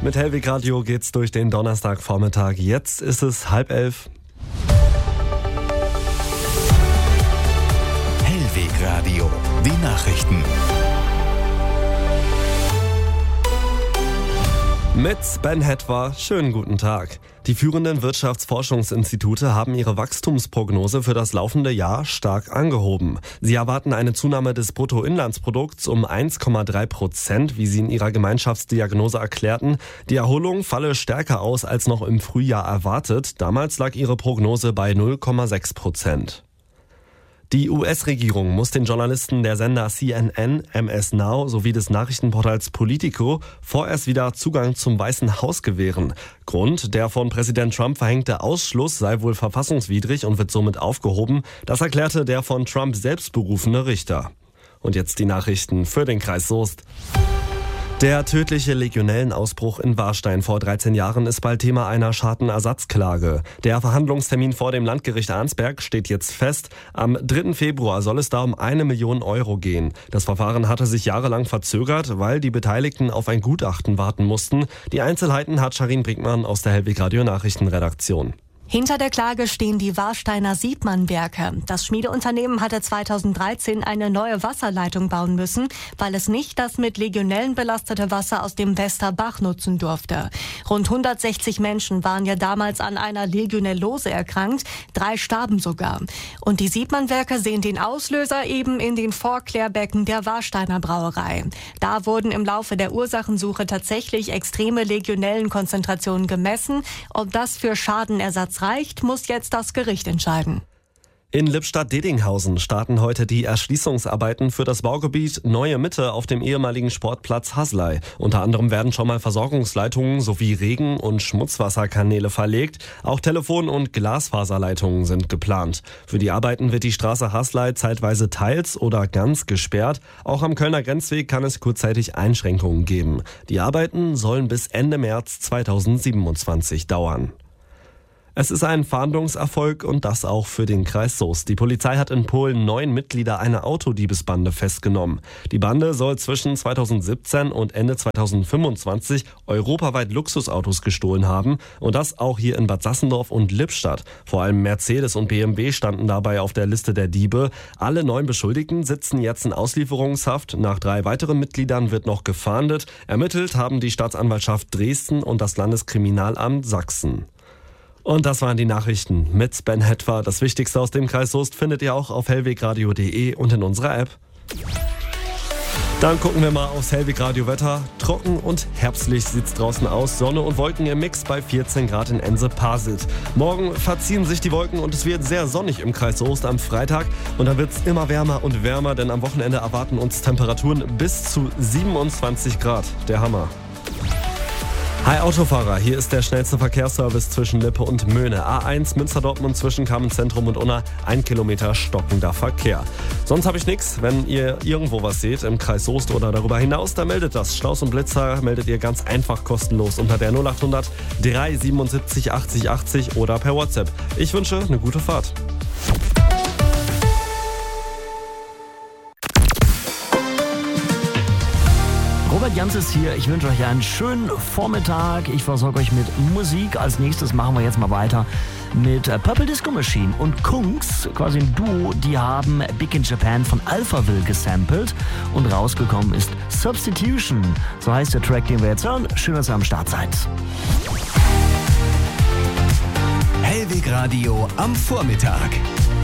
Mit Hellweg Radio geht's durch den Donnerstagvormittag. Jetzt ist es 10:30. Hellweg Radio, die Nachrichten. Mit Ben Hetwa, schönen guten Tag. Die führenden Wirtschaftsforschungsinstitute haben ihre Wachstumsprognose für das laufende Jahr stark angehoben. Sie erwarten eine Zunahme des Bruttoinlandsprodukts um 1,3%, wie sie in ihrer Gemeinschaftsdiagnose erklärten. Die Erholung falle stärker aus als noch im Frühjahr erwartet. Damals lag ihre Prognose bei 0,6%. Die US-Regierung muss den Journalisten der Sender CNN, MS Now sowie des Nachrichtenportals Politico vorerst wieder Zugang zum Weißen Haus gewähren. Grund, der von Präsident Trump verhängte Ausschluss sei wohl verfassungswidrig und wird somit aufgehoben. Das erklärte der von Trump selbst berufene Richter. Und jetzt die Nachrichten für den Kreis Soest. Der tödliche Legionellenausbruch in Warstein vor 13 Jahren ist bald Thema einer Schadenersatzklage. Der Verhandlungstermin vor dem Landgericht Arnsberg steht jetzt fest. Am 3. Februar soll es da um 1 Million Euro gehen. Das Verfahren hatte sich jahrelang verzögert, weil die Beteiligten auf ein Gutachten warten mussten. Die Einzelheiten hat Sharin Brinkmann aus der Hellweg Radio Nachrichtenredaktion. Hinter der Klage stehen die Warsteiner Siebmann-Werke. Das Schmiedeunternehmen hatte 2013 eine neue Wasserleitung bauen müssen, weil es nicht das mit Legionellen belastete Wasser aus dem Westerbach nutzen durfte. Rund 160 Menschen waren ja damals an einer Legionellose erkrankt, 3 starben sogar. Und die Siebmann-Werke sehen den Auslöser eben in den Vorklärbecken der Warsteiner Brauerei. Da wurden im Laufe der Ursachensuche tatsächlich extreme Legionellenkonzentrationen gemessen. Ob das für Schadenersatz reicht, muss jetzt das Gericht entscheiden. In Lippstadt-Dedinghausen starten heute die Erschließungsarbeiten für das Baugebiet Neue Mitte auf dem ehemaligen Sportplatz Haslei. Unter anderem werden schon mal Versorgungsleitungen sowie Regen- und Schmutzwasserkanäle verlegt. Auch Telefon- und Glasfaserleitungen sind geplant. Für die Arbeiten wird die Straße Haslei zeitweise teils oder ganz gesperrt. Auch am Kölner Grenzweg kann es kurzzeitig Einschränkungen geben. Die Arbeiten sollen bis Ende März 2027 dauern. Es ist ein Fahndungserfolg und das auch für den Kreis Soest. Die Polizei hat in Polen 9 Mitglieder einer Autodiebesbande festgenommen. Die Bande soll zwischen 2017 und Ende 2025 europaweit Luxusautos gestohlen haben und das auch hier in Bad Sassendorf und Lippstadt. Vor allem Mercedes und BMW standen dabei auf der Liste der Diebe. Alle 9 Beschuldigten sitzen jetzt in Auslieferungshaft. Nach 3 weiteren Mitgliedern wird noch gefahndet. Ermittelt haben die Staatsanwaltschaft Dresden und das Landeskriminalamt Sachsen. Und das waren die Nachrichten mit Ben Hetwa. Das Wichtigste aus dem Kreis Soest findet ihr auch auf hellwegradio.de und in unserer App. Dann gucken wir mal aufs Hellweg-Radio-Wetter. Trocken und herbstlich sieht's draußen aus. Sonne und Wolken im Mix bei 14 Grad in Ense-Parsit. Morgen verziehen sich die Wolken und es wird sehr sonnig im Kreis Soest am Freitag. Und dann wird's immer wärmer und wärmer, denn am Wochenende erwarten uns Temperaturen bis zu 27 Grad. Der Hammer. Hi Autofahrer, hier ist der schnellste Verkehrsservice zwischen Lippe und Möhne. A1 Münster-Dortmund zwischen Kamenz-Zentrum und Unna, 1 Kilometer stockender Verkehr. Sonst habe ich nichts. Wenn ihr irgendwo was seht im Kreis Soest oder darüber hinaus, dann meldet das. Staus und Blitzer meldet ihr ganz einfach kostenlos unter der 0800 377 80 80 oder per WhatsApp. Ich wünsche eine gute Fahrt. Robert Jans ist hier. Ich wünsche euch einen schönen Vormittag. Ich versorge euch mit Musik. Als nächstes machen wir jetzt mal weiter mit Purple Disco Machine und Kungs, quasi ein Duo. Die haben Big in Japan von Alphaville gesampelt und rausgekommen ist Substitution. So heißt der Track, den wir jetzt hören. Schön, dass ihr am Start seid. Hellweg Radio am Vormittag.